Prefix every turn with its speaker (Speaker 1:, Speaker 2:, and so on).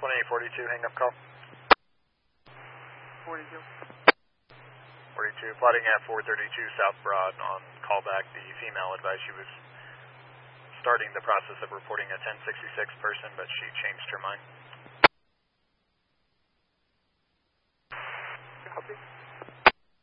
Speaker 1: 2842, hang up call.
Speaker 2: 42.
Speaker 1: 42, plotting at 432 South Broad on callback. The female advised she was starting the process of reporting a 1066 person, but she changed her mind.
Speaker 2: Copy.